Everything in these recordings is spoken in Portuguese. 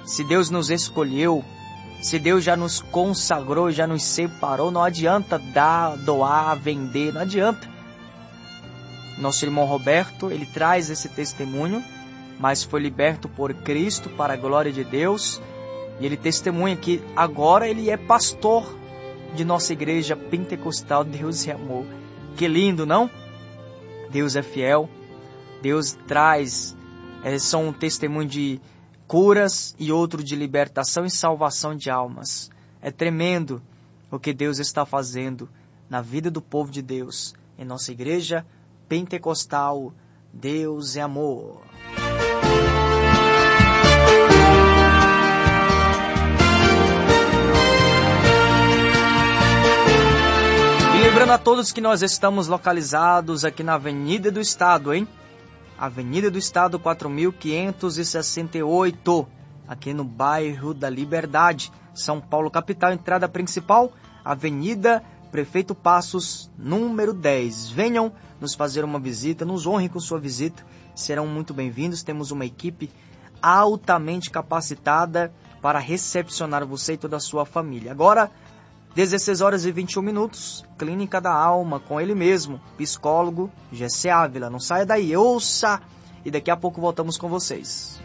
se Deus nos escolheu, se Deus já nos consagrou, já nos separou, não adianta doar, vender, não adianta. Nosso irmão Roberto, ele traz esse testemunho, mas foi liberto por Cristo para a glória de Deus. E ele testemunha que agora ele é pastor de nossa igreja pentecostal. Deus é amor. Que lindo, não? Deus é fiel. Deus traz, são um testemunho de curas e outro de libertação e salvação de almas. É tremendo o que Deus está fazendo na vida do povo de Deus, em nossa igreja pentecostal. Deus é amor. E lembrando a todos que nós estamos localizados aqui na Avenida do Estado, hein? Avenida do Estado 4568, aqui no bairro da Liberdade, São Paulo, capital. Entrada principal, Avenida Prefeito Passos, número 10. Venham nos fazer uma visita, nos honrem com sua visita, serão muito bem-vindos. Temos uma equipe altamente capacitada para recepcionar você e toda a sua família. Agora, 16 horas e 21 minutos, Clínica da Alma, com ele mesmo, psicólogo Gessé Ávila. Não saia daí, ouça, e daqui a pouco voltamos com vocês.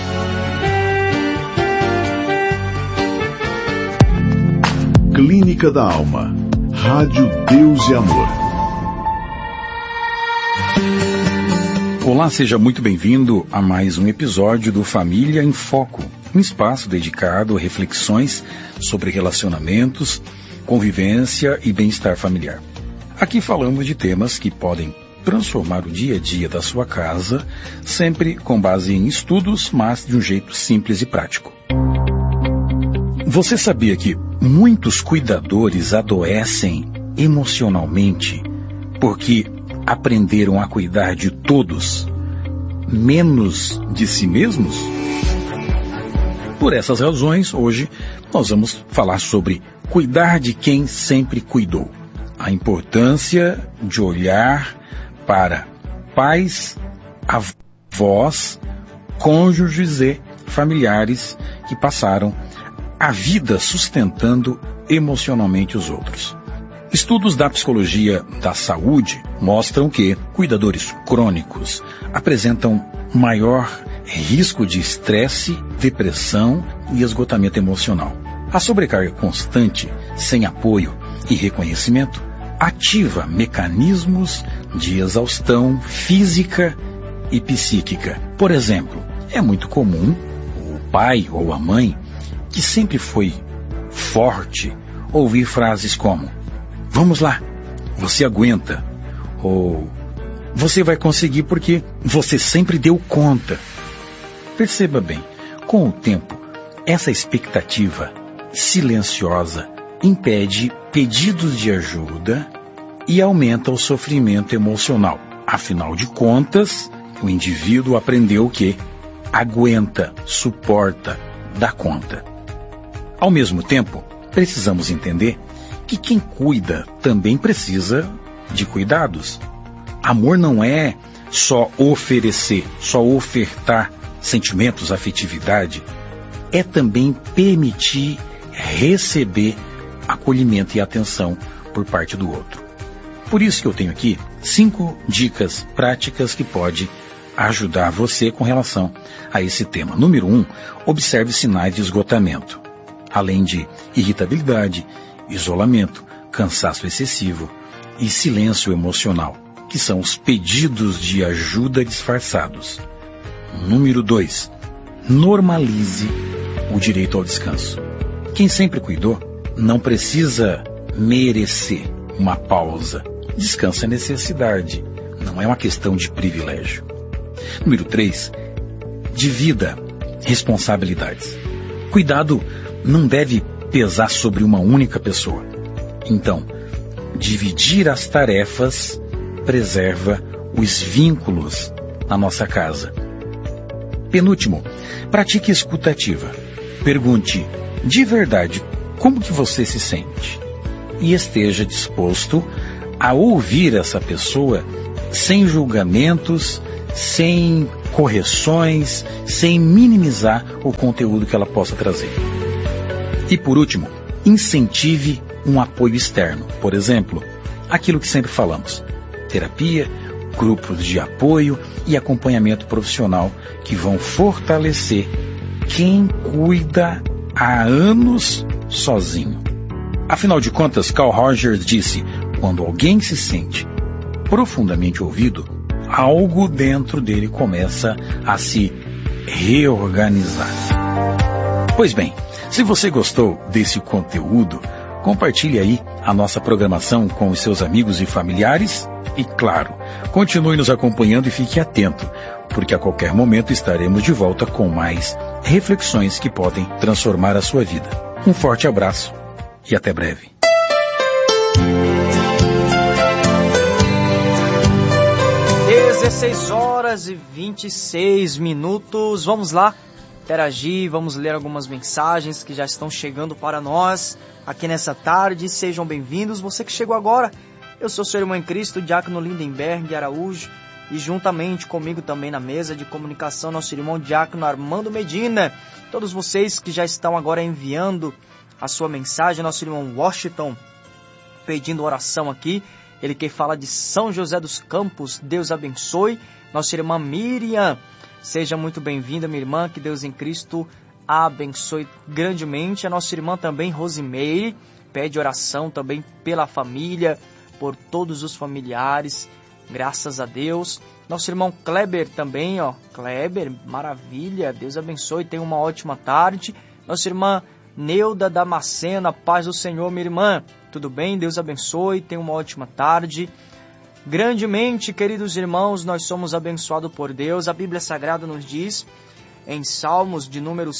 Clínica da Alma, Rádio Deus e Amor. Olá, seja muito bem-vindo a mais um episódio do Família em Foco, um espaço dedicado a reflexões sobre relacionamentos, convivência e bem-estar familiar. Aqui falamos de temas que podem transformar o dia a dia da sua casa, sempre com base em estudos, mas de um jeito simples e prático. Você sabia que muitos cuidadores adoecem emocionalmente porque aprenderam a cuidar de todos, menos de si mesmos? Por essas razões, hoje nós vamos falar sobre cuidar de quem sempre cuidou. A importância de olhar para pais, avós, cônjuges e familiares que passaram a vida sustentando emocionalmente os outros. Estudos da psicologia da saúde mostram que cuidadores crônicos apresentam maior risco de estresse, depressão e esgotamento emocional. A sobrecarga constante, sem apoio e reconhecimento, ativa mecanismos de exaustão física e psíquica. Por exemplo, é muito comum o pai ou a mãe, que sempre foi forte, ouvir frases como: "Vamos lá, você aguenta", ou "Você vai conseguir porque você sempre deu conta". Perceba bem, com o tempo, essa expectativa silenciosa impede pedidos de ajuda e aumenta o sofrimento emocional. Afinal de contas, o indivíduo aprendeu que aguenta, suporta, dá conta. Ao mesmo tempo, precisamos entender que quem cuida também precisa de cuidados. Amor não é só oferecer, só ofertar sentimentos, afetividade. É também permitir receber acolhimento e atenção por parte do outro. Por isso que eu tenho aqui 5 dicas práticas que podem ajudar você com relação a esse tema. Número 1, observe sinais de esgotamento. Além de irritabilidade, isolamento, cansaço excessivo e silêncio emocional, que são os pedidos de ajuda disfarçados. Número 2, normalize o direito ao descanso. Quem sempre cuidou não precisa merecer uma pausa. Descanso é necessidade, não é uma questão de privilégio. Número 3, divida responsabilidades. Cuidado não deve pesar sobre uma única pessoa. Então, dividir as tarefas preserva os vínculos na nossa casa. Penúltimo, pratique escuta ativa. Pergunte de verdade como que você se sente e esteja disposto a ouvir essa pessoa sem julgamentos, sem correções, sem minimizar o conteúdo que ela possa trazer. E por último, incentive um apoio externo. Por exemplo, aquilo que sempre falamos: terapia, grupos de apoio e acompanhamento profissional que vão fortalecer quem cuida há anos sozinho. Afinal de contas, Carl Rogers disse: quando alguém se sente profundamente ouvido, algo dentro dele começa a se reorganizar. Pois bem, se você gostou desse conteúdo, compartilhe aí a nossa programação com os seus amigos e familiares e, claro, continue nos acompanhando e fique atento, porque a qualquer momento estaremos de volta com mais reflexões que podem transformar a sua vida. Um forte abraço e até breve. (16h26). Vamos lá interagir, vamos ler algumas mensagens que já estão chegando para nós aqui nessa tarde. Sejam bem-vindos. Você que chegou agora, eu sou seu irmão em Cristo, Diácono Lindenberg Araújo, e juntamente comigo também na mesa de comunicação, nosso irmão Diácono Armando Medina. Todos vocês que já estão agora enviando a sua mensagem, nosso irmão Washington pedindo oração aqui, ele que fala de São José dos Campos, Deus abençoe. Nossa irmã Miriam, seja muito bem-vinda, minha irmã, que Deus em Cristo a abençoe grandemente. A nossa irmã também, Rosimeire, pede oração também pela família, por todos os familiares, graças a Deus. Nosso irmão Kleber também, Kleber, maravilha, Deus abençoe, tenha uma ótima tarde. Nossa irmã Neuda Damascena, paz do Senhor, minha irmã, tudo bem? Deus abençoe, tenha uma ótima tarde. Grandemente, queridos irmãos, nós somos abençoados por Deus. A Bíblia Sagrada nos diz, em Salmos de número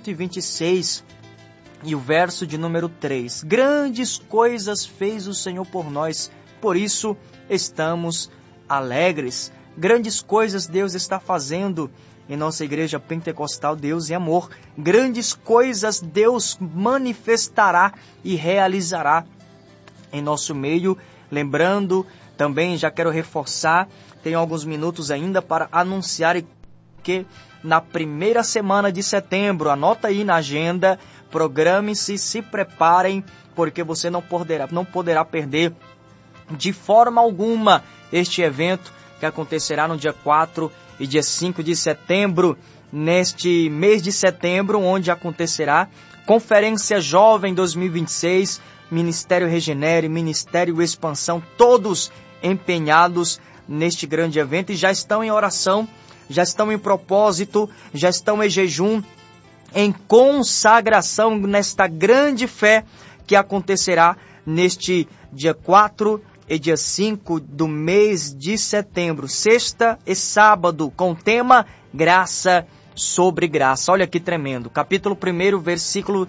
126, e o verso de número 3, grandes coisas fez o Senhor por nós, por isso estamos alegres. Grandes coisas Deus está fazendo em nossa igreja pentecostal Deus e Amor. Grandes coisas Deus manifestará e realizará em nosso meio. Lembrando, também já quero reforçar, tenho alguns minutos ainda para anunciar que na primeira semana de setembro, anota aí na agenda, programe-se, se preparem, porque você não poderá perder de forma alguma este evento que acontecerá no dia 4 e dia 5 de setembro, neste mês de setembro, onde acontecerá Conferência Jovem 2026, Ministério Regenere, Ministério Expansão, todos empenhados neste grande evento e já estão em oração, já estão em propósito, já estão em jejum, em consagração nesta grande fé que acontecerá neste dia 4 e dia 5 do mês de setembro, sexta e sábado, com o tema Graça sobre Graça. Olha que tremendo. Capítulo 1, versículo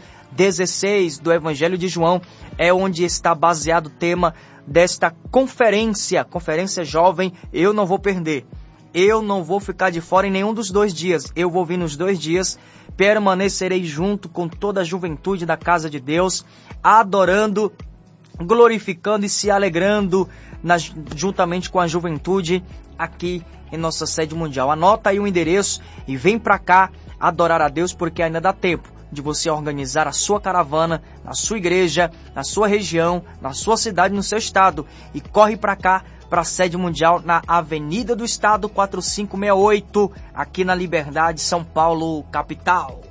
16 do Evangelho de João é onde está baseado o tema desta conferência jovem. Eu não vou perder. Eu não vou ficar de fora em nenhum dos 2 dias. Eu vou vir nos 2 dias, permanecerei junto com toda a juventude da casa de Deus, adorando, glorificando e se alegrando juntamente com a juventude aqui em nossa sede mundial. Anota aí o endereço e vem para cá adorar a Deus, porque ainda dá tempo de você organizar a sua caravana na sua igreja, na sua região, na sua cidade, no seu estado, e corre para cá, para a sede mundial na Avenida do Estado 4568, aqui na Liberdade, São Paulo, capital.